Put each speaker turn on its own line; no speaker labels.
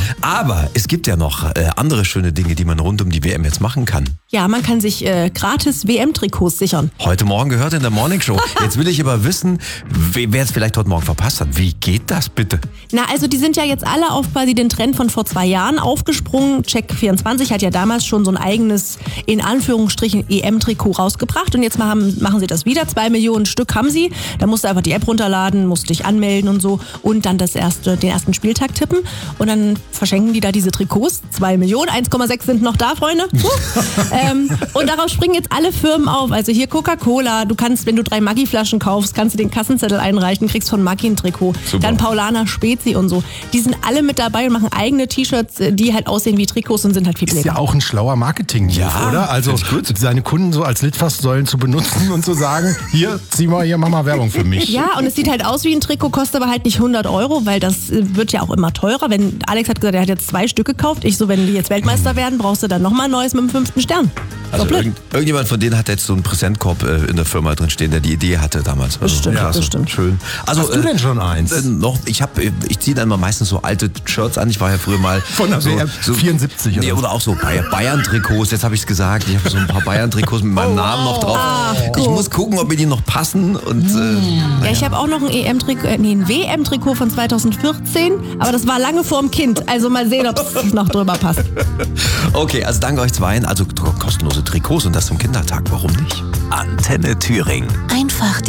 Aber es gibt ja noch andere schöne Dinge, die man rund um die WM jetzt machen kann.
Ja, man kann sich gratis WM-Trikots sichern.
Heute Morgen gehört in der Morning Show. Jetzt will ich aber wissen, wer es vielleicht heute Morgen verpasst hat. Wie geht das bitte?
Na, also die sind ja jetzt alle auf quasi den Trend von vor 2 Jahren aufgesprungen. Check24 hat ja damals schon so ein eigenes, in Anführungsstrichen, EM-Trikot rausgebracht. Und jetzt machen sie das wieder. 2 Millionen Stück haben sie. Da musst du einfach die App runterladen, musst dich anmelden und so. Und dann den ersten Spieltag tippen. Und dann verschenken die da diese Trikots. 2 Millionen, 1,6 sind noch da, Freunde. Und darauf springen jetzt alle Firmen auf. Also hier Coca-Cola. Du kannst, wenn du 3 Maggi-Flaschen kaufst, kannst du den Kassenzettel einreichen, kriegst von Maggi ein Trikot.
Super.
Dann Paulaner Spezi und so. Die sind alle mit dabei und machen eigene T-Shirts, die halt aussehen wie Trikots und sind halt viel
Ist
billiger.
ja auch ein schlauer Marketing-Move,
Ja,
oder? Also seine Kunden so als Litfaßsäulen zu benutzen und zu sagen, hier, mach mal Werbung für mich.
Ja, und es sieht halt aus wie ein Trikot, kostet aber halt nicht 100 €, weil das wird ja auch immer teurer. Wenn Alex hat gesagt, er hat jetzt 2 Stück gekauft. Ich so, wenn die jetzt Weltmeister werden, brauchst du dann nochmal ein neues mit dem 5. Stern.
Also irgendjemand von denen hat jetzt so einen Präsentkorb in der Firma drin stehen, der die Idee hatte damals.
Bestimmt,
klasse.
bestimmt.
Schön. Also,
Hast du denn schon eins?
Noch, ich ziehe dann immer meistens so alte Shirts an. Ich war ja früher mal
Von der WM 74
nee, oder auch so Bayern-Trikots. Jetzt habe ich es gesagt. Ich habe so ein paar Bayern-Trikots mit meinem Namen noch drauf. Ich muss gucken, ob mir die noch passen. Und,
Ja, ich habe auch noch ein ein WM-Trikot von 2014, aber das war lange vorm Kind. Also mal sehen, ob es noch drüber passt.
Okay, also danke euch zweien. Also kostenlose Trikots und das zum Kindertag. Warum nicht? Antenne Thüringen.
Einfach